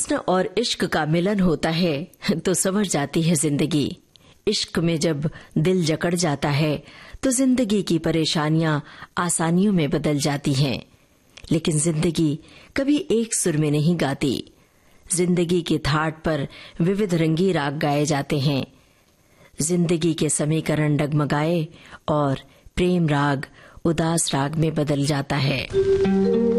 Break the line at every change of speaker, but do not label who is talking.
हुस्न और इश्क का मिलन होता है तो संवर जाती है जिंदगी। इश्क में जब दिल जकड़ जाता है तो जिंदगी की परेशानियां आसानियों में बदल जाती हैं। लेकिन जिंदगी कभी एक सुर में नहीं गाती। जिंदगी के थाट पर विविध रंगी राग गाए जाते हैं। जिंदगी के समीकरण डगमगाए और प्रेम राग उदास राग में बदल जाता है।